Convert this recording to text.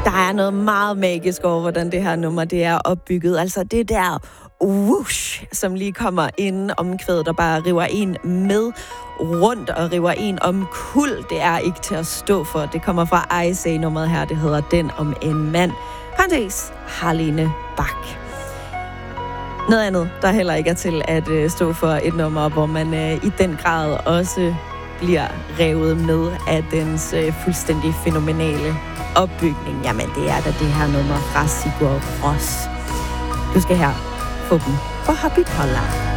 Der er noget meget magisk over, hvordan det her nummer det er opbygget. Altså det der whoosh, som lige kommer ind omkvædet og bare river en med rundt og river en omkuld. Det er ikke til at stå for. Det kommer fra ISA-nummeret her. Det hedder Den om en mand. Parentes, Harlene Bak. Noget andet, der heller ikke er til at stå for et nummer, hvor man i den grad også bliver revet med af dens fuldstændig fænomenale opbygning. Jamen, det er da det her nummer fra Sigur Rós. Du skal her få dem på Hobbykoller.